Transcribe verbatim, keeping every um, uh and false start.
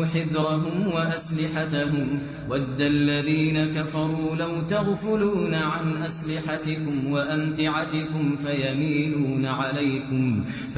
حذرهم وأسلحتهم وَدَّ الَّذِينَ كَفَرُوا لَوْ تَغْفُلُونَ عَنْ أَسْلِحَتِكُمْ وَأَمْتِعَتِكُمْ فَيَمِيلُونَ عَلَيْكُمْ